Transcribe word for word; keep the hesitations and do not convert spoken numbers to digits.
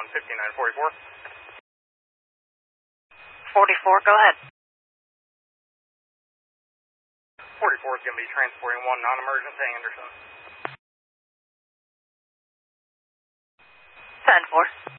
on fifty-nine forty-four. forty-four, go ahead. forty-four is going to be transporting one non-emergent to Anderson. ten four.